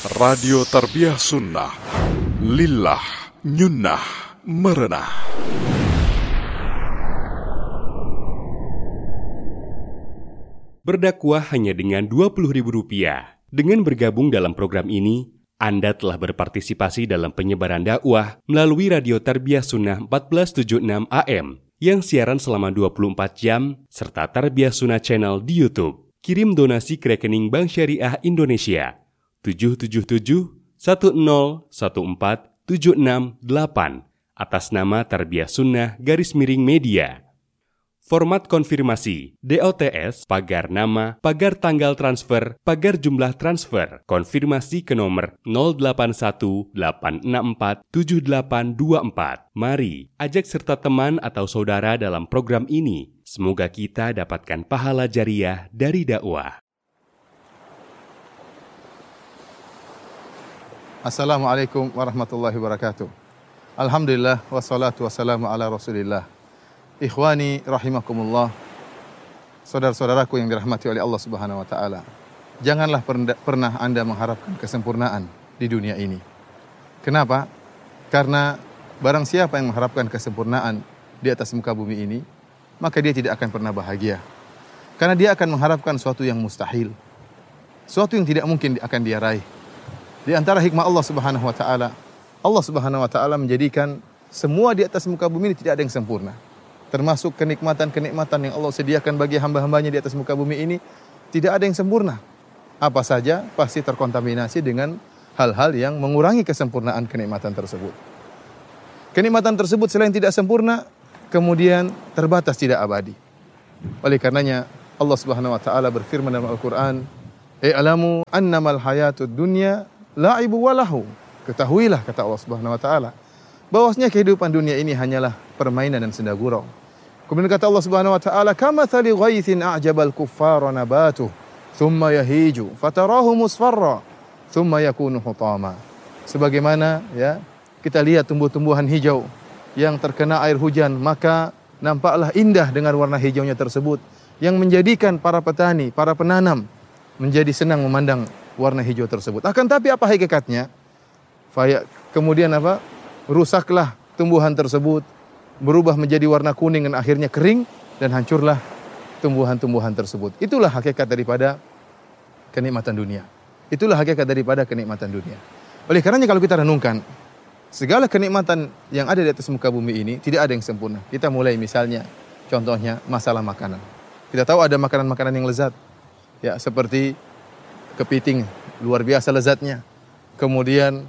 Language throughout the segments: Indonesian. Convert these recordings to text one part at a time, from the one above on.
Radio Tarbiyah Sunnah Lillah Nyunnah Merenah. Berdakwah hanya dengan Rp20.000. Dengan bergabung dalam program ini, Anda telah berpartisipasi dalam penyebaran dakwah melalui Radio Tarbiyah Sunnah 1476 AM yang siaran selama 24 jam serta Tarbiyah Sunnah Channel di YouTube. Kirim donasi ke rekening Bank Syariah Indonesia 777-1014-768 atas nama Tarbiyah Sunnah _Media. Format konfirmasi, DOTS, pagar nama, pagar tanggal transfer, pagar jumlah transfer, konfirmasi ke nomor 0818647824. Mari, ajak serta teman atau saudara dalam program ini. Semoga kita dapatkan pahala jariah dari dakwah. Assalamualaikum warahmatullahi wabarakatuh. Alhamdulillah, wassalatu wassalamu ala rasulillah. Ikhwani rahimakumullah, saudara-saudaraku yang dirahmati oleh Allah Subhanahu wa taala. Janganlah pernah Anda mengharapkan kesempurnaan di dunia ini. Kenapa? Karena barang siapa yang mengharapkan kesempurnaan di atas muka bumi ini, maka dia tidak akan pernah bahagia. Karena dia akan mengharapkan sesuatu yang mustahil, sesuatu yang tidak mungkin akan dia raih. Di antara hikmah Allah Subhanahu wa taala menjadikan semua di atas muka bumi ini tidak ada yang sempurna. Termasuk kenikmatan-kenikmatan yang Allah sediakan bagi hamba-hambanya di atas muka bumi ini, tidak ada yang sempurna. Apa saja pasti terkontaminasi dengan hal-hal yang mengurangi kesempurnaan kenikmatan tersebut. Kenikmatan tersebut selain tidak sempurna, kemudian terbatas, tidak abadi. Oleh karenanya Allah Subhanahu wa taala berfirman dalam Al-Qur'an, "I'lamu annamal hayatud dunya la'ibu wa lahu." Ketahuilah, kata Allah Subhanahu wa taala, bahwasanya kehidupan dunia ini hanyalah permainan dan senda gurau. Kemudian kata Allah Subhanahu wa taala, "Kamathali ghaithin a'jabal kuffara nabatuh, thumma yahiju, fatarahu musfarra, thumma yakunu hutama." Sebagaimana kita lihat tumbuh-tumbuhan hijau yang terkena air hujan, maka nampaklah indah dengan warna hijaunya tersebut, yang menjadikan para petani, para penanam menjadi senang memandang warna hijau tersebut. Akan tapi apa hakikatnya? Kemudian rusaklah tumbuhan tersebut, berubah menjadi warna kuning dan akhirnya kering dan hancurlah tumbuhan-tumbuhan tersebut. Itulah hakikat daripada kenikmatan dunia. Itulah hakikat daripada kenikmatan dunia. Oleh karenanya kalau kita renungkan, segala kenikmatan yang ada di atas muka bumi ini tidak ada yang sempurna. Kita mulai misalnya, contohnya masalah makanan. Kita tahu ada makanan-makanan yang lezat, seperti kepiting, luar biasa lezatnya. Kemudian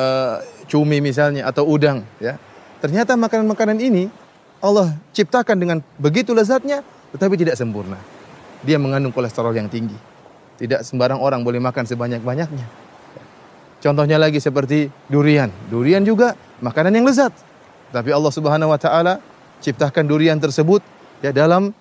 cumi misalnya atau udang, Ternyata makanan-makanan ini Allah ciptakan dengan begitu lezatnya, tetapi tidak sempurna. Dia mengandung kolesterol yang tinggi. Tidak sembarang orang boleh makan sebanyak-banyaknya. Contohnya lagi seperti durian. Durian juga makanan yang lezat. Tapi Allah Subhanahu wa taala ciptakan durian tersebut dalam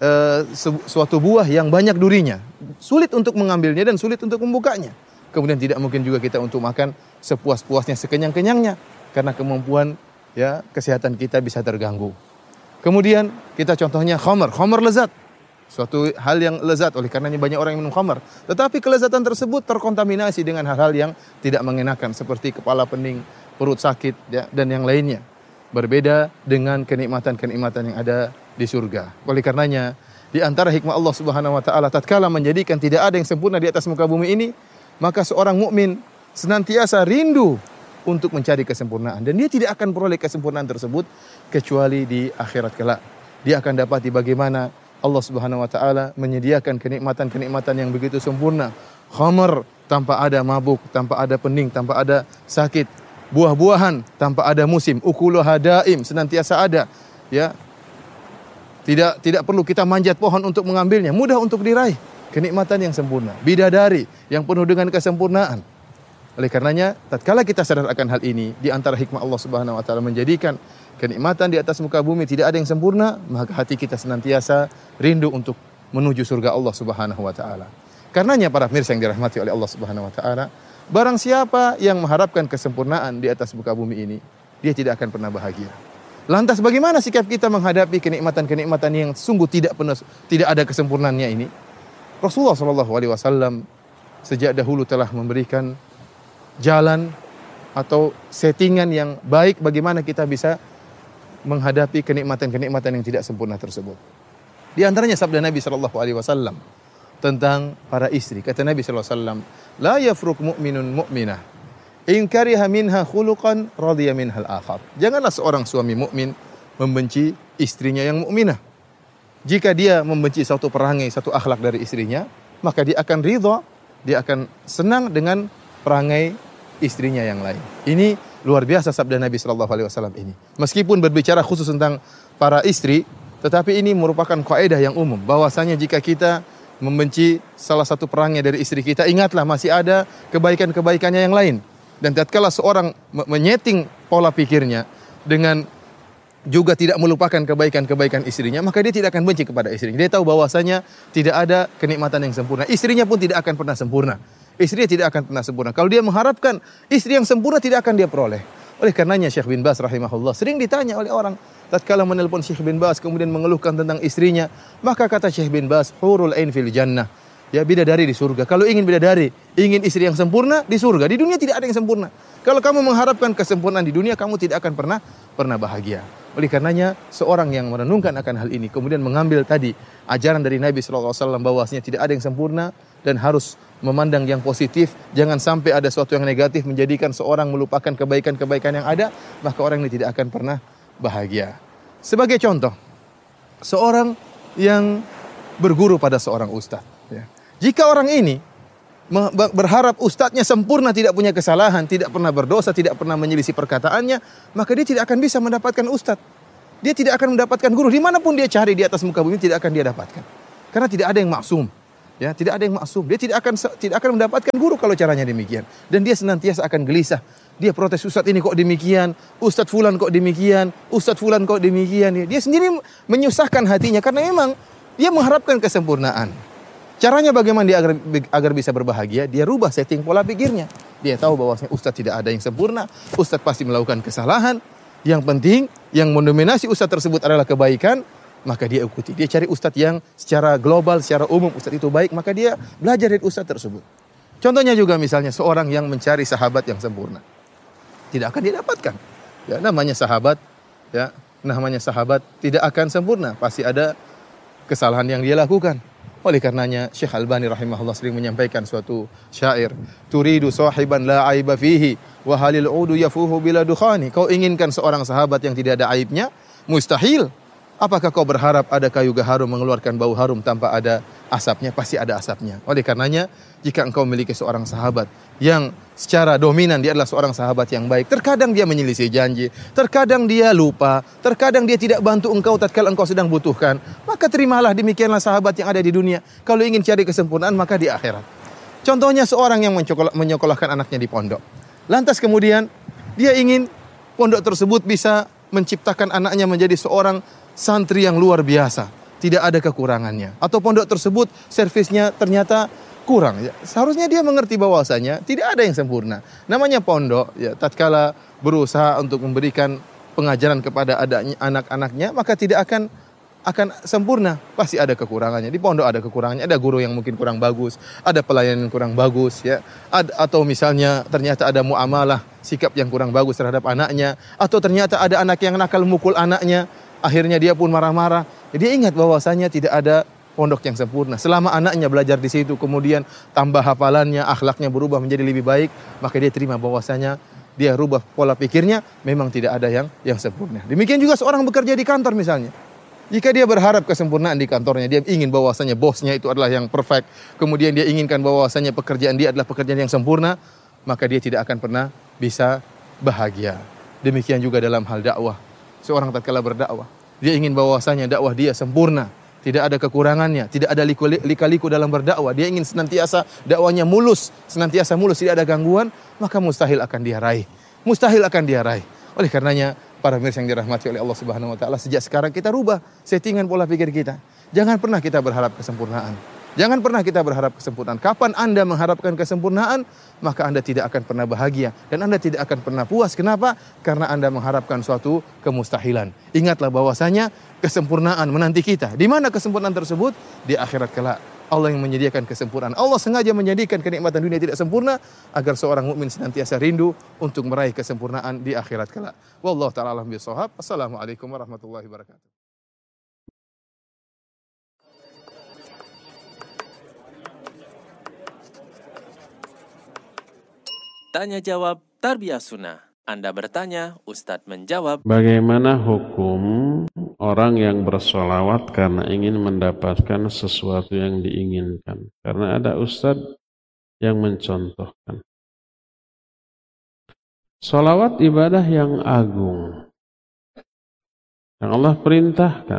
suatu buah yang banyak durinya. Sulit untuk mengambilnya dan sulit untuk membukanya. Kemudian tidak mungkin juga kita untuk makan sepuas-puasnya, sekenyang-kenyangnya, karena kemampuan kesehatan kita bisa terganggu. Kemudian kita contohnya khamar lezat. Suatu hal yang lezat, oleh karenanya banyak orang yang minum khamar. Tetapi kelezatan tersebut terkontaminasi dengan hal-hal yang tidak mengenakan, seperti kepala pening, perut sakit, dan yang lainnya. Berbeda dengan kenikmatan-kenikmatan yang ada di surga. Oleh karenanya, di antara hikmah Allah Subhanahu wa taala tatkala menjadikan tidak ada yang sempurna di atas muka bumi ini, maka seorang mukmin senantiasa rindu untuk mencari kesempurnaan, dan dia tidak akan peroleh kesempurnaan tersebut kecuali di akhirat kelak. Dia akan dapati bagaimana Allah Subhanahu wa taala menyediakan kenikmatan-kenikmatan yang begitu sempurna. Khamar tanpa ada mabuk, tanpa ada pening, tanpa ada sakit. Buah-buahan tanpa ada musim, ukuluha daim, senantiasa ada, Tidak perlu kita manjat pohon untuk mengambilnya, mudah untuk diraih. Kenikmatan yang sempurna, bidadari yang penuh dengan kesempurnaan. Oleh karenanya, tatkala kita sadar akan hal ini, di antara hikmah Allah Subhanahu wa taala menjadikan kenikmatan di atas muka bumi tidak ada yang sempurna, maka hati kita senantiasa rindu untuk menuju surga Allah Subhanahu wa taala. Karenanya para pemirsa yang dirahmati oleh Allah Subhanahu wa taala, barang siapa yang mengharapkan kesempurnaan di atas muka bumi ini, dia tidak akan pernah bahagia. Lantas bagaimana sikap kita menghadapi kenikmatan-kenikmatan yang sungguh tidak ada kesempurnaannya ini? Rasulullah SAW sejak dahulu telah memberikan jalan atau settingan yang baik bagaimana kita bisa menghadapi kenikmatan-kenikmatan yang tidak sempurna tersebut. Di antaranya sabda Nabi sallallahu alaihi wasallam tentang para istri. Kata Nabi sallallahu alaihi wasallam, "La yafruq mu'minun mu'minah in kariha minha khuluqan radiya minhal akhar." Janganlah seorang suami mukmin membenci istrinya yang mukminah. Jika dia membenci satu perangai, satu akhlak dari istrinya, maka dia akan ridha, dia akan senang dengan perangai istrinya yang lain. Ini luar biasa sabda Nabi sallallahu alaihi wasallam ini. Meskipun berbicara khusus tentang para istri, tetapi ini merupakan kaidah yang umum bahwasanya jika kita membenci salah satu perangai dari istri kita, ingatlah masih ada kebaikan-kebaikannya yang lain. Dan tatkala seorang menyeting pola pikirnya dengan juga tidak melupakan kebaikan-kebaikan istrinya, maka dia tidak akan benci kepada istrinya. Dia tahu bahwasanya tidak ada kenikmatan yang sempurna. Istrinya pun tidak akan pernah sempurna. Istrinya tidak akan pernah sempurna. Kalau dia mengharapkan istri yang sempurna, tidak akan dia peroleh. Oleh karenanya Syekh bin Baz rahimahullah sering ditanya oleh orang tatkala menelpon Syekh bin Baz kemudian mengeluhkan tentang istrinya, maka kata Syekh bin Baz, hurul ain fil jannah. Ya, bidadari di surga. Kalau ingin bidadari, ingin istri yang sempurna di surga. Di dunia tidak ada yang sempurna. Kalau kamu mengharapkan kesempurnaan di dunia, kamu tidak akan pernah bahagia. Oleh karenanya seorang yang merenungkan akan hal ini kemudian mengambil tadi ajaran dari Nabi sallallahu alaihi wasallam bahwasanya tidak ada yang sempurna dan harus memandang yang positif, jangan sampai ada sesuatu yang negatif menjadikan seorang melupakan kebaikan-kebaikan yang ada, maka orang ini tidak akan pernah bahagia. Sebagai contoh, seorang yang berguru pada seorang ustadz, ya. Jika orang ini berharap ustadznya sempurna, tidak punya kesalahan, tidak pernah berdosa, tidak pernah menyelisih perkataannya, maka dia tidak akan bisa mendapatkan ustadz. Dia tidak akan mendapatkan guru. Dimanapun dia cari di atas muka bumi, tidak akan dia dapatkan. Karena tidak ada yang maksum. Ya, tidak ada yang maksum. Dia tidak akan mendapatkan guru kalau caranya demikian. Dan dia senantiasa akan gelisah. Dia protes, ustadz ini kok demikian, ustadz fulan kok demikian, ustadz fulan kok demikian. Dia sendiri menyusahkan hatinya karena memang dia mengharapkan kesempurnaan. Caranya bagaimana dia agar bisa berbahagia? Dia rubah setting pola pikirnya. Dia tahu bahwasanya ustadz tidak ada yang sempurna, ustadz pasti melakukan kesalahan. Yang penting, yang mendominasi ustadz tersebut adalah kebaikan, maka dia ikuti. Dia cari ustadz yang secara global, secara umum ustadz itu baik, maka dia belajar dari ustadz tersebut. Contohnya juga misalnya seorang yang mencari sahabat yang sempurna, tidak akan dia dapatkan. Ya, namanya sahabat tidak akan sempurna, pasti ada kesalahan yang dia lakukan. Oleh karenanya Syekh Albani rahimahullah sering menyampaikan suatu syair, turidu sahiban la aiba fihi wa halil udu yafuhu bila dukhani. Kau inginkan seorang sahabat yang tidak ada aibnya? Mustahil. Apakah kau berharap ada kayu gaharum mengeluarkan bau harum tanpa ada asapnya? Pasti ada asapnya. Oleh karenanya, jika engkau memiliki seorang sahabat yang secara dominan dia adalah seorang sahabat yang baik, terkadang dia menyelisih janji, terkadang dia lupa, terkadang dia tidak bantu engkau tatkala engkau sedang butuhkan, maka terimalah demikianlah sahabat yang ada di dunia. Kalau ingin cari kesempurnaan, maka di akhirat. Contohnya seorang yang menyekolahkan anaknya di pondok. Lantas kemudian dia ingin pondok tersebut bisa menciptakan anaknya menjadi seorang santri yang luar biasa, tidak ada kekurangannya. Atau pondok tersebut servisnya ternyata kurang. Ya, seharusnya dia mengerti bahwasanya tidak ada yang sempurna. Namanya pondok, ya, tatkala berusaha untuk memberikan pengajaran kepada anak-anaknya, maka tidak akan sempurna. Pasti ada kekurangannya. Di pondok ada kekurangannya. Ada guru yang mungkin kurang bagus, ada pelayanan yang kurang bagus, ya. Atau misalnya ternyata ada muamalah, sikap yang kurang bagus terhadap anaknya, atau ternyata ada anak yang nakal mukul anaknya. Akhirnya dia pun marah-marah. Dia ingat bahwasanya tidak ada pondok yang sempurna. Selama anaknya belajar di situ, kemudian tambah hafalannya, akhlaknya berubah menjadi lebih baik, maka dia terima bahwasanya dia rubah pola pikirnya, memang tidak ada yang sempurna. Demikian juga seorang bekerja di kantor misalnya. Jika dia berharap kesempurnaan di kantornya, dia ingin bahwasanya bosnya itu adalah yang perfect, kemudian dia inginkan bahwasanya pekerjaan dia adalah pekerjaan yang sempurna, maka dia tidak akan pernah bisa bahagia. Demikian juga dalam hal dakwah. Seorang tatkala berdakwah, dia ingin bahwasanya dakwah dia sempurna, tidak ada kekurangannya, tidak ada lika-liku dalam berdakwah. Dia ingin senantiasa dakwahnya mulus, senantiasa mulus, tidak ada gangguan, maka mustahil akan dia raih. Mustahil akan dia raih. Oleh karenanya, para pemirsa yang dirahmati oleh Allah Subhanahu wa taala, sejak sekarang kita rubah settingan pola pikir kita. Jangan pernah kita berharap kesempurnaan. Jangan pernah kita berharap kesempurnaan. Kapan Anda mengharapkan kesempurnaan, maka Anda tidak akan pernah bahagia. Dan Anda tidak akan pernah puas. Kenapa? Karena Anda mengharapkan suatu kemustahilan. Ingatlah bahwasanya kesempurnaan menanti kita. Di mana kesempurnaan tersebut? Di akhirat kelak. Allah yang menyediakan kesempurnaan. Allah sengaja menjadikan kenikmatan dunia tidak sempurna agar seorang mukmin senantiasa rindu untuk meraih kesempurnaan di akhirat kelak. Wallahu ta'ala a'lam bishawab. Assalamualaikum warahmatullahi wabarakatuh. Tanya jawab Tarbiyah Sunnah. Anda bertanya, Ustadz menjawab. Bagaimana hukum orang yang bersolawat karena ingin mendapatkan sesuatu yang diinginkan? Karena ada Ustadz yang mencontohkan. Solawat ibadah yang agung, yang Allah perintahkan.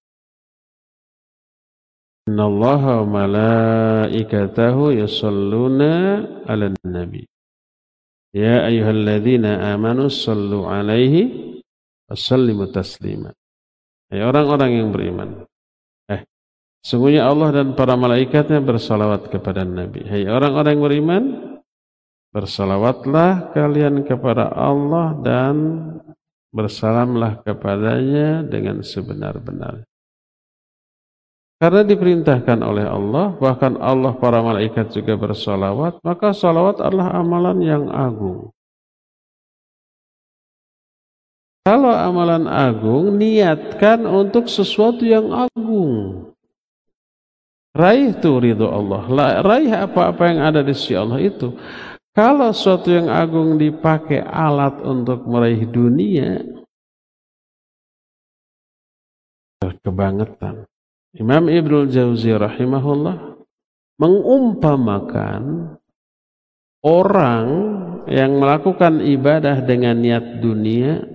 Innallaha wa malaikatahu yusalluna 'alan nabi. Ya ayyuhalladzina amanu sallu 'alaihi wasallimu taslima. Hai orang-orang yang beriman. Sungguhnya Allah dan para malaikatnya bersalawat kepada Nabi. Hai orang-orang yang beriman, bersalawatlah kalian kepada Allah dan bersalamlah kepadanya dengan sebenar-benarnya. Karena diperintahkan oleh Allah, bahkan Allah para malaikat juga bersalawat, maka salawat adalah amalan yang agung. Kalau amalan agung, niatkan untuk sesuatu yang agung. Raih tuh ridho Allah, raih apa-apa yang ada di sisi Allah itu. Kalau sesuatu yang agung dipakai alat untuk meraih dunia, kebangetan. Imam Ibnul Jauzi rahimahullah mengumpamakan orang yang melakukan ibadah dengan niat dunia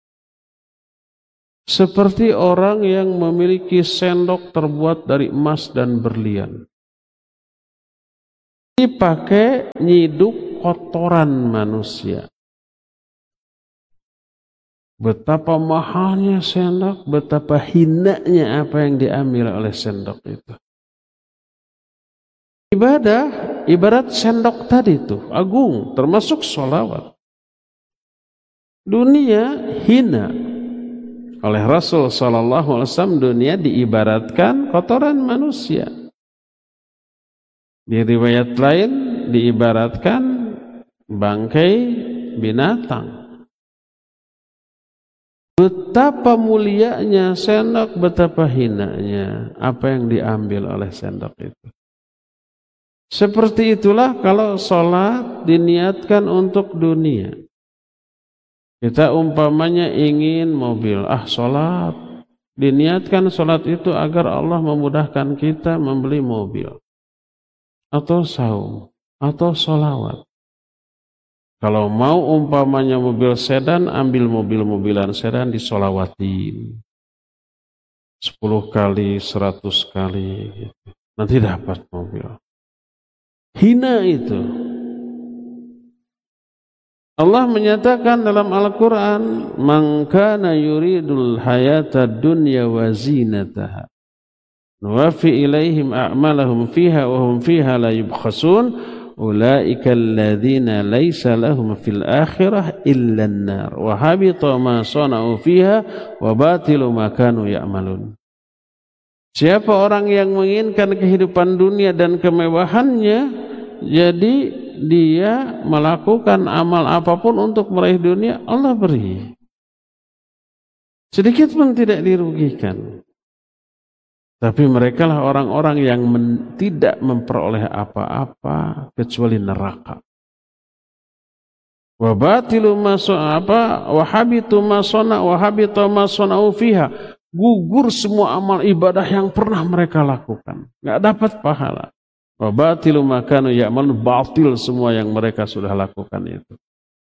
seperti orang yang memiliki sendok terbuat dari emas dan berlian. Dipakai nyiduk kotoran manusia. Betapa mahalnya sendok, betapa hinanya apa yang diambil oleh sendok itu. Ibadah, ibarat sendok tadi itu, agung, termasuk sholawat. Dunia hina. Oleh Rasul SAW, dunia diibaratkan kotoran manusia. Di riwayat lain, diibaratkan bangkai binatang. Betapa mulianya sendok, betapa hinanya apa yang diambil oleh sendok itu. Seperti itulah kalau sholat diniatkan untuk dunia. Kita umpamanya ingin mobil, sholat. Diniatkan sholat itu agar Allah memudahkan kita membeli mobil. Atau saum, atau sholawat. Kalau mau umpamanya mobil sedan, ambil mobil-mobilan sedan disolawatin 10 kali, 100 kali gitu. Nanti dapat mobil. Hina itu. Allah menyatakan dalam Al-Quran, man kana yuridul hayata dunya wa zinataha nuwaffi ilaihim a'malahum fiha wa hum fiha la yubkhasun ulaika alladzina laisa lahum fil akhirah illa an-nar wa habita ma sana'u fiha wa batilu ma kanu ya'malun. Siapa orang yang menginginkan kehidupan dunia dan kemewahannya, jadi dia melakukan amal apapun untuk meraih dunia, Allah beri. Sedikit pun tidak dirugikan. Tapi mereka lah orang-orang yang tidak memperoleh apa-apa kecuali neraka. Wa batilu ma wa habitu ma sana wa habita ma sana'u fiha. Gugur semua amal ibadah yang pernah mereka lakukan. Enggak dapat pahala. Wa batilu ma kanu ya'malun, batil semua yang mereka sudah lakukan itu.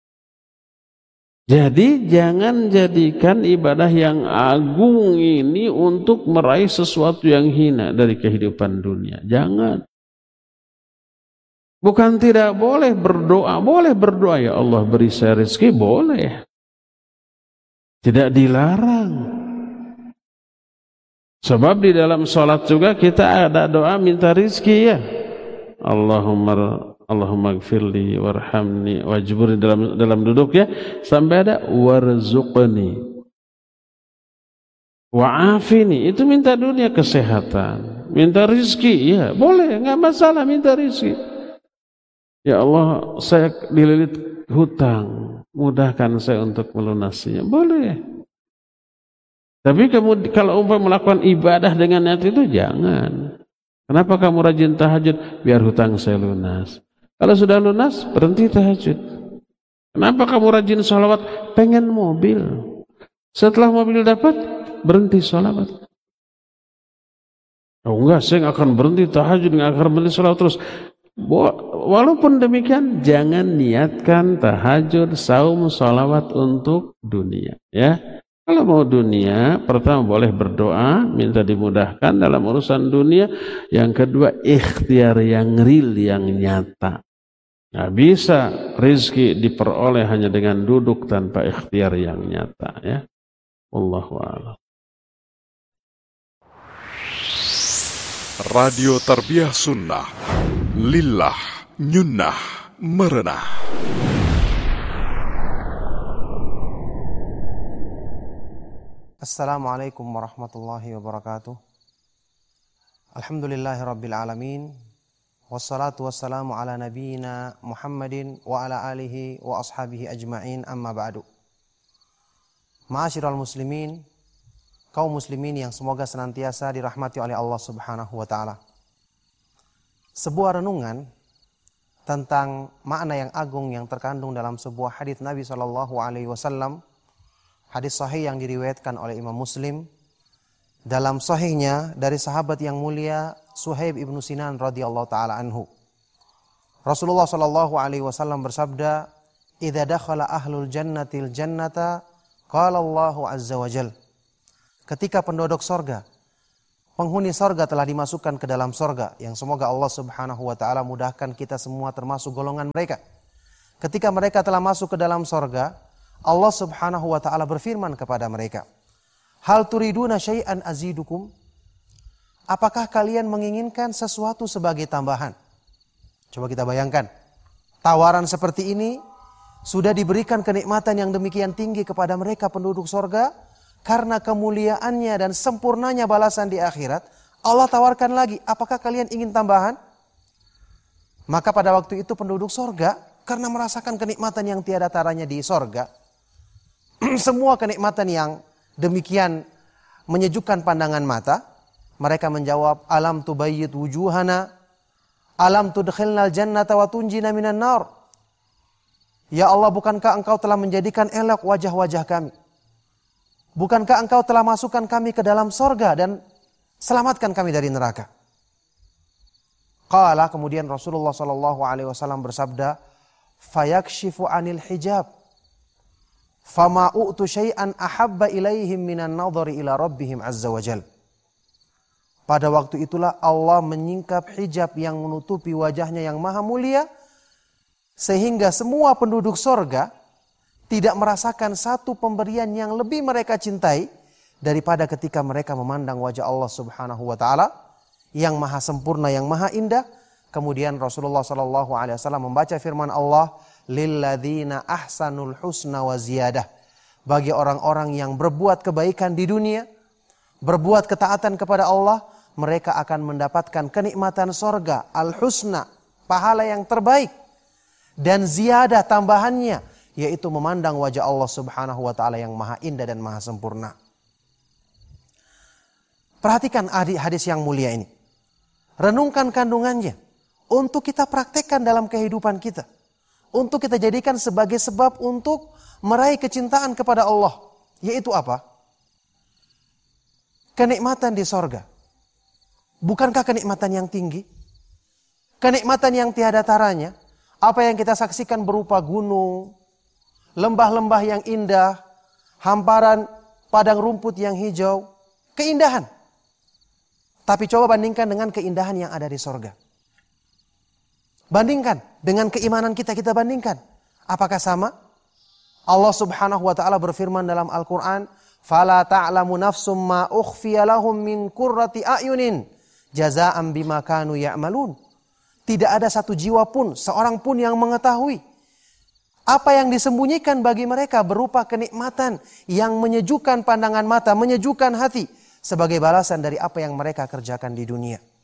Jadi jangan jadikan ibadah yang agung ini untuk meraih sesuatu yang hina dari kehidupan dunia. Jangan. Bukan tidak boleh berdoa. Boleh berdoa, ya Allah beri saya rezeki, boleh. Tidak dilarang. Sebab di dalam sholat juga kita ada doa minta rezeki ya. Allahumma gfirli warhamni wajburni dalam duduk ya, sampai ada warzuqni wa'afini, itu minta dunia kesehatan, minta rizki, ya boleh, nggak masalah minta rizki. Ya Allah, saya dililit hutang, mudahkan saya untuk melunasinya, boleh. Tapi kemudian kalau melakukan ibadah dengan niat itu jangan. Kenapa kamu rajin tahajud? Biar hutang saya lunas. Kalau sudah lunas, berhenti tahajud. Kenapa kamu rajin sholawat? Pengen mobil. Setelah mobil dapat, berhenti sholawat. Oh enggak, saya nggak akan berhenti tahajud, nggak akan berhenti sholawat terus. Walaupun demikian, jangan niatkan tahajud, saum, sholawat untuk dunia. Ya, kalau mau dunia, pertama boleh berdoa, minta dimudahkan dalam urusan dunia. Yang kedua, ikhtiar yang real, yang nyata. Nggak bisa rizki diperoleh hanya dengan duduk tanpa ikhtiar yang nyata. Ya, Wallahu a'lam. Radio Tarbiyah Sunnah, lillah, nyunnah, merenah. Assalamualaikum warahmatullahi wabarakatuh. Alhamdulillahi rabbil alamin. Wassalatu wassalamu ala nabiyyina Muhammadin wa ala alihi wa ashabihi ajma'in, amma ba'du. Ma'asyiral muslimin, kaum muslimin yang semoga senantiasa dirahmati oleh Allah Subhanahu wa taala. Sebuah renungan tentang makna yang agung yang terkandung dalam sebuah hadis Nabi sallallahu alaihi wasallam, hadis sahih yang diriwayatkan oleh Imam Muslim dalam sahihnya dari sahabat yang mulia Suhaib ibnu Sinan radhiyallahu taala anhu. Rasulullah sallallahu alaihi wasallam bersabda, "Idza dakhala ahlul jannatil jannata, qala Allahu azza wa jalla." Ketika penduduk sorga, penghuni sorga telah dimasukkan ke dalam sorga, yang semoga Allah Subhanahu wa taala mudahkan kita semua termasuk golongan mereka. Ketika mereka telah masuk ke dalam sorga, Allah Subhanahu wa taala berfirman kepada mereka, "Hal turiduna syai'an azidukum?" Apakah kalian menginginkan sesuatu sebagai tambahan? Coba kita bayangkan, tawaran seperti ini sudah diberikan kenikmatan yang demikian tinggi kepada mereka penduduk sorga, karena kemuliaannya dan sempurnanya balasan di akhirat. Allah tawarkan lagi, apakah kalian ingin tambahan? Maka pada waktu itu penduduk sorga, karena merasakan kenikmatan yang tiada taranya di sorga, semua kenikmatan yang demikian menyejukkan pandangan mata, mereka menjawab, alam tubayyid wujuhana, alam tudkhilnal jannata wa tunjina minan nar. Ya Allah, bukankah engkau telah menjadikan elok wajah-wajah kami? Bukankah engkau telah masukkan kami ke dalam sorga dan selamatkan kami dari neraka? Qala, kemudian Rasulullah sallallahu alaihi wasallam bersabda, fayakshifu anil hijab, fama u'tu syai'an ahabba ilaihim minan nadhari ila rabbihim azza wa jal. Pada waktu itulah Allah menyingkap hijab yang menutupi wajahnya yang maha mulia, sehingga semua penduduk sorga tidak merasakan satu pemberian yang lebih mereka cintai daripada ketika mereka memandang wajah Allah Subhanahu wa taala yang maha sempurna, yang maha indah. Kemudian Rasulullah sallallahu alaihi wasallam membaca firman Allah, lilladzina ahsanul husna wa ziyadah. Bagi orang-orang yang berbuat kebaikan di dunia, berbuat ketaatan kepada Allah, mereka akan mendapatkan kenikmatan sorga, al-husna, pahala yang terbaik, dan ziyadah tambahannya, yaitu memandang wajah Allah Subhanahu wa taala yang maha indah dan maha sempurna. Perhatikan hadis yang mulia ini. Renungkan kandungannya untuk kita praktekkan dalam kehidupan kita. Untuk kita jadikan sebagai sebab untuk meraih kecintaan kepada Allah. Yaitu apa? Kenikmatan di sorga. Bukankah kenikmatan yang tinggi? Kenikmatan yang tiada taranya. Apa yang kita saksikan berupa gunung, lembah-lembah yang indah, hamparan padang rumput yang hijau, keindahan. Tapi coba bandingkan dengan keindahan yang ada di sorga. Bandingkan dengan keimanan kita bandingkan. Apakah sama? Allah Subhanahu wa taala berfirman dalam Al-Qur'an, "Fala ta'lamu nafsum ma ukhfiya lahum min qurrati a'yunin jazaa'an bima kanu ya'malun." Tidak ada satu jiwa pun, seorang pun yang mengetahui apa yang disembunyikan bagi mereka berupa kenikmatan yang menyejukkan pandangan mata, menyejukkan hati, sebagai balasan dari apa yang mereka kerjakan di dunia.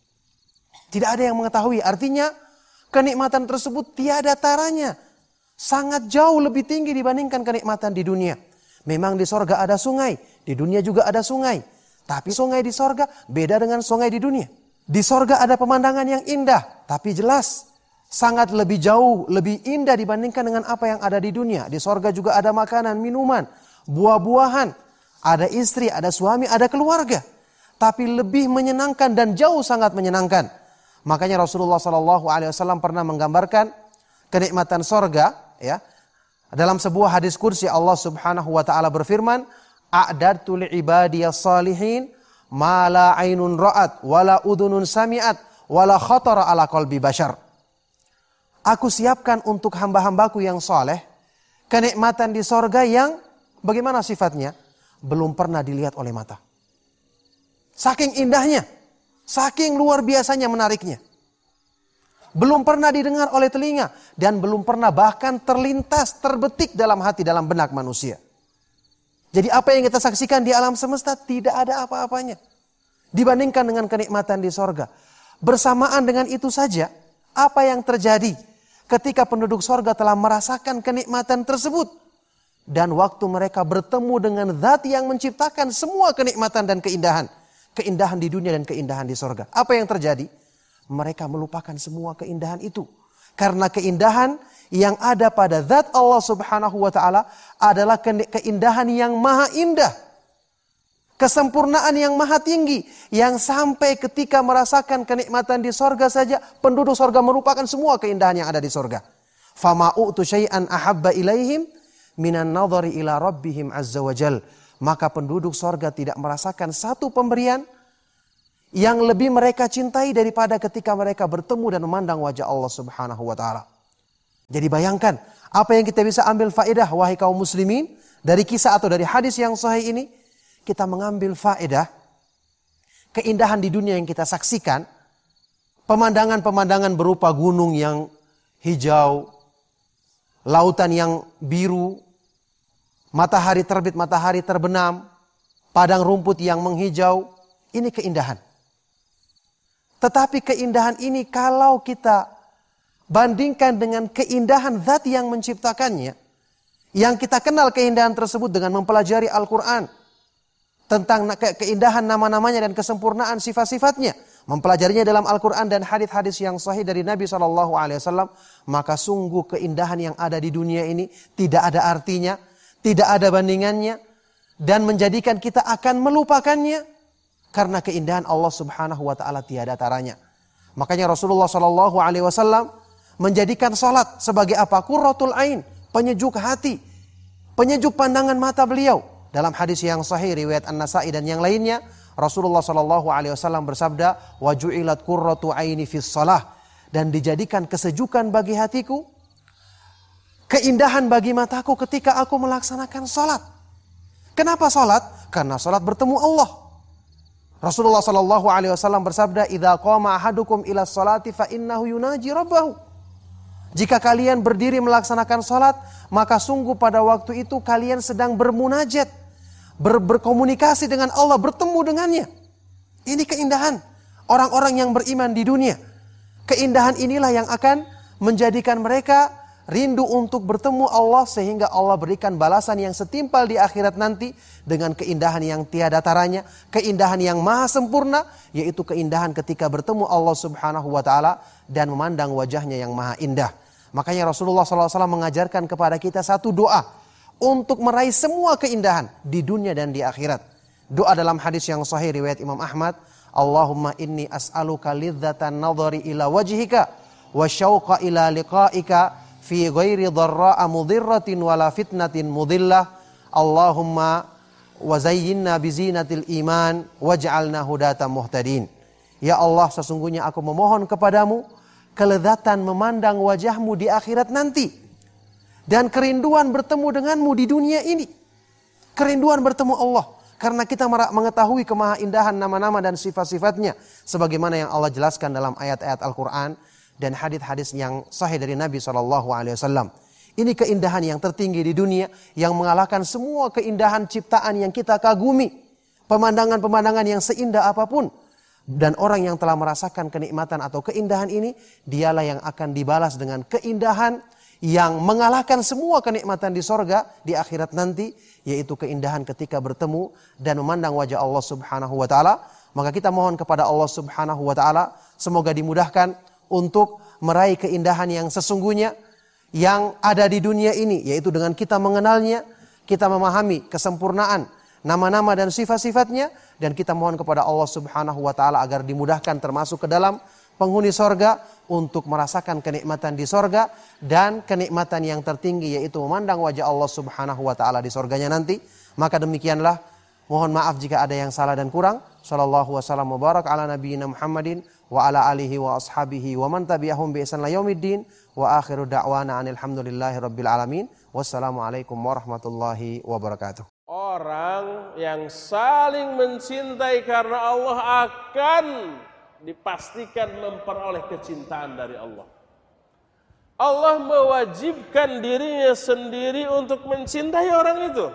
Tidak ada yang mengetahui. Artinya kenikmatan tersebut tiada taranya. Sangat jauh lebih tinggi dibandingkan kenikmatan di dunia. Memang di sorga ada sungai. Di dunia juga ada sungai. Tapi sungai di sorga beda dengan sungai di dunia. Di sorga ada pemandangan yang indah. Tapi jelas sangat lebih jauh, lebih indah dibandingkan dengan apa yang ada di dunia. Di sorga juga ada makanan, minuman, buah-buahan. Ada istri, ada suami, ada keluarga. Tapi lebih menyenangkan dan jauh sangat menyenangkan. Makanya Rasulullah SAW pernah menggambarkan kenikmatan sorga, ya, dalam sebuah hadis qudsi Allah Subhanahu wa taala berfirman, "A'dadtu li'ibadiyas salihin ma la 'ainun ra'at wa la udhunun sami'at wa la khatara 'ala qalbi bashar." Aku siapkan untuk hamba-hambaku yang saleh kenikmatan di sorga yang bagaimana sifatnya? Belum pernah dilihat oleh mata. Saking indahnya, saking luar biasanya menariknya. Belum pernah didengar oleh telinga dan belum pernah bahkan terlintas, terbetik dalam hati, dalam benak manusia. Jadi apa yang kita saksikan di alam semesta tidak ada apa-apanya dibandingkan dengan kenikmatan di sorga. Bersamaan dengan itu saja, apa yang terjadi ketika penduduk sorga telah merasakan kenikmatan tersebut dan waktu mereka bertemu dengan zat yang menciptakan semua kenikmatan dan keindahan. Keindahan di dunia dan keindahan di sorga. Apa yang terjadi? Mereka melupakan semua keindahan itu. Karena keindahan yang ada pada zat Allah Subhanahu wa taala adalah keindahan yang maha indah. Kesempurnaan yang maha tinggi. Yang sampai ketika merasakan kenikmatan di sorga saja, penduduk sorga melupakan semua keindahan yang ada di sorga. Fama u'tu syai'an ahabba ilaihim minan nadhari ila rabbihim azza wa jal. Maka penduduk sorga tidak merasakan satu pemberian yang lebih mereka cintai daripada ketika mereka bertemu dan memandang wajah Allah Subhanahu wa taala. Jadi bayangkan apa yang kita bisa ambil faedah wahai kaum muslimin dari kisah atau dari hadis yang sahih ini. Kita mengambil faedah keindahan di dunia yang kita saksikan, pemandangan-pemandangan berupa gunung yang hijau, lautan yang biru, matahari terbit, matahari terbenam, padang rumput yang menghijau, ini keindahan. Tetapi keindahan ini kalau kita bandingkan dengan keindahan zat yang menciptakannya, yang kita kenal keindahan tersebut dengan mempelajari Al-Quran, tentang keindahan nama-namanya dan kesempurnaan sifat-sifatnya, mempelajarinya dalam Al-Quran dan hadis-hadis yang sahih dari Nabi SAW, maka sungguh keindahan yang ada di dunia ini tidak ada artinya, tidak ada bandingannya, dan menjadikan kita akan melupakannya karena keindahan Allah Subhanahu wa taala tiada taranya. Makanya Rasulullah SAW menjadikan salat sebagai apa? Qurratul ain, penyejuk hati, penyejuk pandangan mata beliau. Dalam hadis yang sahih riwayat An-Nasa'i dan yang lainnya, Rasulullah SAW bersabda, "Wa ju'ilat qurratu aini fis shalah," dan dijadikan kesejukan bagi hatiku, keindahan bagi mataku ketika aku melaksanakan salat. Kenapa salat? Karena salat bertemu Allah. Rasulullah SAW bersabda, "Idza qama ahadukum ila sholati fa innahu yunaji rabbahu." Jika kalian berdiri melaksanakan salat, maka sungguh pada waktu itu kalian sedang bermunajat, berkomunikasi dengan Allah, bertemu dengannya. Ini keindahan orang-orang yang beriman di dunia. Keindahan inilah yang akan menjadikan mereka rindu untuk bertemu Allah sehingga Allah berikan balasan yang setimpal di akhirat nanti dengan keindahan yang tiada taranya, keindahan yang maha sempurna, yaitu keindahan ketika bertemu Allah Subhanahu wa taala dan memandang wajahnya yang maha indah. Makanya Rasulullah SAW mengajarkan kepada kita satu doa untuk meraih semua keindahan di dunia dan di akhirat. Doa dalam hadis yang sahih riwayat Imam Ahmad, "Allahumma inni as'aluka lidzatan nadhari ila wajhika wa syauqa ila liqa'ika fi ghairi dharra'a mudhirratin wala fitnatin mudhillah. Allahumma wa zayyinna bizinatil iman waj'alna hudatan muhtadin." Ya Allah, sesungguhnya aku memohon kepadamu kelezatan memandang wajahmu di akhirat nanti dan kerinduan bertemu denganmu di dunia ini. Kerinduan bertemu Allah karena kita mengetahui kemahaindahan nama-nama dan sifat-sifatnya sebagaimana yang Allah jelaskan dalam ayat-ayat Al-Quran dan hadis-hadis yang sahih dari Nabi SAW. Ini keindahan yang tertinggi di dunia yang mengalahkan semua keindahan ciptaan yang kita kagumi. Pemandangan-pemandangan yang seindah apapun. Dan orang yang telah merasakan kenikmatan atau keindahan ini, dialah yang akan dibalas dengan keindahan yang mengalahkan semua kenikmatan di sorga di akhirat nanti, yaitu keindahan ketika bertemu dan memandang wajah Allah Subhanahu wa taala. Maka kita mohon kepada Allah Subhanahu wa taala semoga dimudahkan untuk meraih keindahan yang sesungguhnya yang ada di dunia ini, yaitu dengan kita mengenalnya, kita memahami kesempurnaan nama-nama dan sifat-sifatnya, dan kita mohon kepada Allah Subhanahu wa taala agar dimudahkan termasuk ke dalam penghuni sorga untuk merasakan kenikmatan di sorga dan kenikmatan yang tertinggi, yaitu memandang wajah Allah Subhanahu wa taala di sorganya nanti. Maka demikianlah, mohon maaf jika ada yang salah dan kurang. Sallallahu wasallam wa barak ala nabiyyina Muhammadin wa ala alihi wa ashabihi wa man tabi'ahum bi ihsan ila yaumiddin wa akhiru da'wana alhamdulillahi rabbil alamin. Wassalamualaikum warahmatullahi wabarakatuh. Orang yang saling mencintai karena Allah akan dipastikan memperoleh kecintaan dari Allah. Allah mewajibkan dirinya sendiri untuk mencintai orang itu.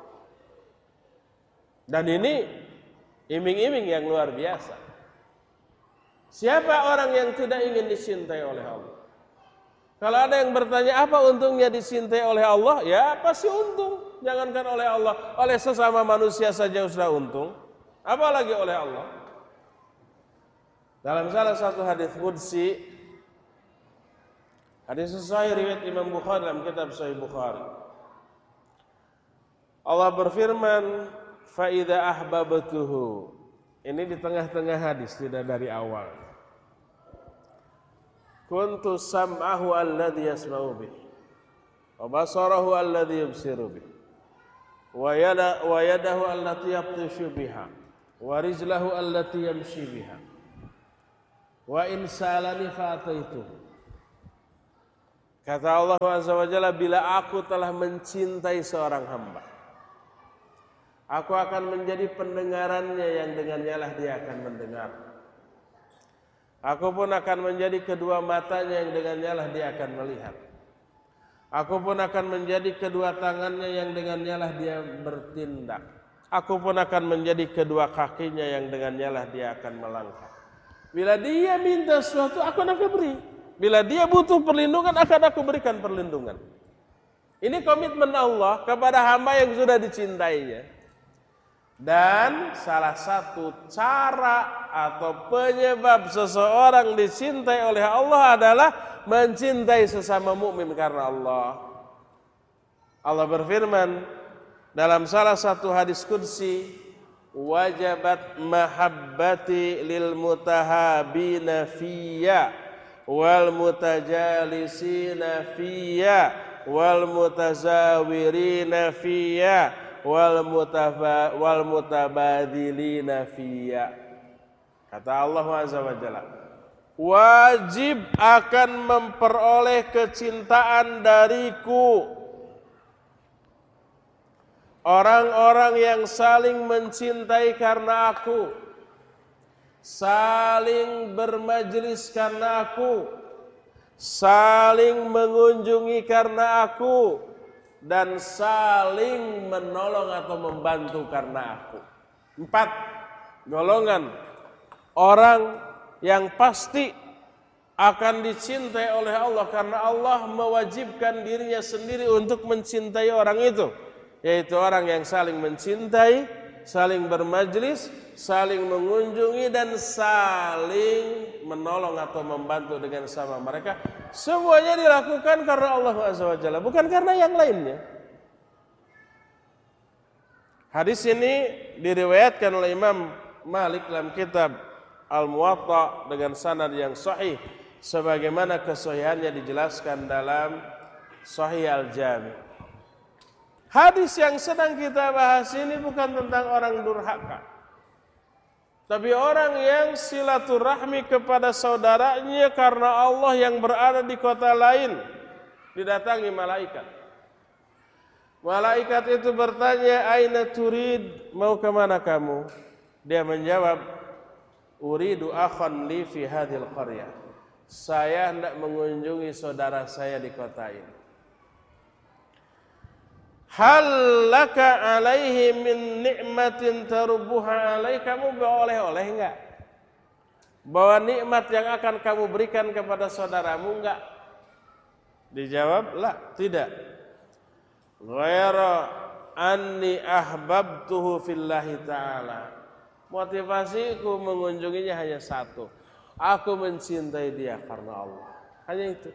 Dan ini iming-iming yang luar biasa. Siapa orang yang tidak ingin dicintai oleh Allah? Kalau ada yang bertanya apa untungnya dicintai oleh Allah? Ya pasti untung. Jangankan oleh Allah, oleh sesama manusia saja sudah untung. Apalagi oleh Allah. Dalam salah satu hadis qudsi, hadis sahih riwayat Imam Bukhari dalam kitab Sahih Bukhari, Allah berfirman, fa idza ahbabtuhu. Ini di tengah-tengah hadis, tidak dari awal. Kuntu sam'ahu alladhi yasma'u bih, wa basarahu alladhi yubsiru bih, wa yadahu allati yabtishu biha, wa rijlahu allati yamshi biha, wa in salani fa'ataitu. Kata Allah Azza wa Jalla, bila aku telah mencintai seorang hamba, aku akan menjadi pendengarannya yang dengannya lah dia akan mendengar. Aku pun akan menjadi kedua matanya yang dengannya lah dia akan melihat. Aku pun akan menjadi kedua tangannya yang dengannya lah dia bertindak. Aku pun akan menjadi kedua kakinya yang dengannya lah dia akan melangkah. Bila dia minta sesuatu, aku akan beri. Bila dia butuh perlindungan, akan aku berikan perlindungan. Ini komitmen Allah kepada hamba yang sudah dicintainya. Dan salah satu cara atau penyebab seseorang dicintai oleh Allah adalah mencintai sesama mukmin karena Allah. Allah berfirman dalam salah satu hadis qudsi, wajabat mahabbati lil mutahabina fiyya wal mutajalisina fiyya wal mutazawirina fiyya wal mutabadilina fiyya. Kata Allah Azza wa Jalla, wajib akan memperoleh kecintaan dariku orang-orang yang saling mencintai karena aku, saling bermajlis karena aku, saling mengunjungi karena aku, dan saling menolong atau membantu karena aku. 4 golongan orang yang pasti akan dicintai oleh Allah karena Allah mewajibkan dirinya sendiri untuk mencintai orang itu, yaitu orang yang saling mencintai, saling bermajlis, saling mengunjungi, dan saling menolong atau membantu dengan sama mereka. Semuanya dilakukan karena Allah Azza wa Jalla, bukan karena yang lainnya. Hadis ini diriwayatkan oleh Imam Malik dalam kitab Al-Muwatta dengan sanad yang sahih, sebagaimana kesahihannya dijelaskan dalam Sahih Al-Jami. Hadis yang sedang kita bahas ini bukan tentang orang durhaka, tapi orang yang silaturahmi kepada saudaranya karena Allah yang berada di kota lain. Didatangi malaikat. Malaikat itu bertanya, aina turid, mau kemana kamu? Dia menjawab, uridu akhan li fi hadhil qaryah. Saya hendak mengunjungi saudara saya di kota ini. Hal laka alaihi min ni'matin tarbuha alaih, kamu bawa oleh-oleh enggak? bahwa nikmat yang akan kamu berikan kepada saudaramu? Enggak. Dijawab, la, tidak. Ghaira anni ahbabtuhu fillahi ta'ala. Motivasiku mengunjunginya hanya satu. Aku mencintai dia karena Allah. Hanya itu.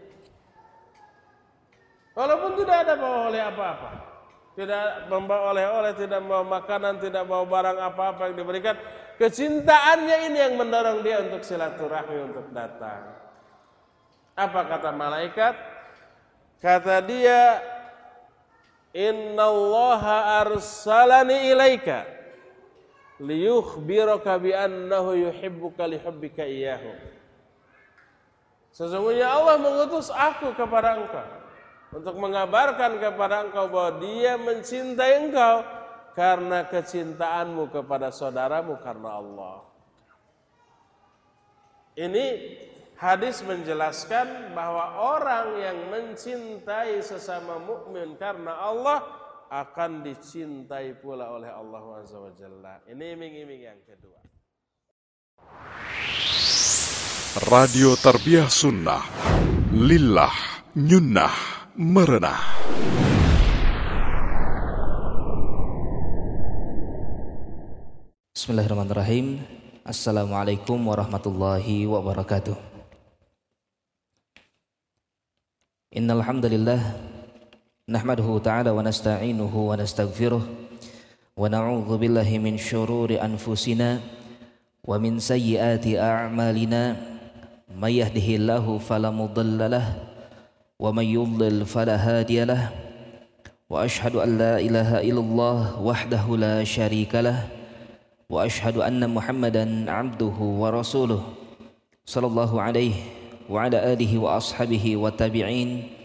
Walaupun tidak ada bawa oleh apa-apa. Tidak membawa oleh-oleh, tidak membawa makanan, tidak bawa barang apa-apa yang diberikan. Kecintaannya ini yang mendorong dia untuk silaturahmi, untuk datang. Apa kata malaikat? Kata dia, innallaha arsalani ilaika liyukhbiraka bi annahu yuhibbuka lihubbika iyyahu. Sesungguhnya Allah mengutus aku kepada engkau untuk mengabarkan kepada engkau bahwa dia mencintai engkau karena kecintaanmu kepada saudaramu karena Allah. Ini hadis menjelaskan bahwa orang yang mencintai sesama mukmin karena Allah akan dicintai pula oleh Allah Azza wa Jalla. Ini iming-iming yang kedua. Radio Tarbiyah Sunnah Lillah Nyunnah Merenah. Bismillahirrahmanirrahim. Assalamualaikum warahmatullahi wabarakatuh. Innal hamdalillah nahmaduhu ta'ala wa nasta'inuhu wa nastaghfiruh wa na'udzu billahi min syururi anfusina wa min sayyiati a'malina may yahdihillahu fala mudilla lahu wa may yudlil fala hadiya lahu wa asyhadu an la ilaha illallah wahdahu la syarika lahu wa asyhadu anna Muhammadan abduhu wa rasuluh sallallahu alaihi wa ala alihi wa ashabihi wa tabi'in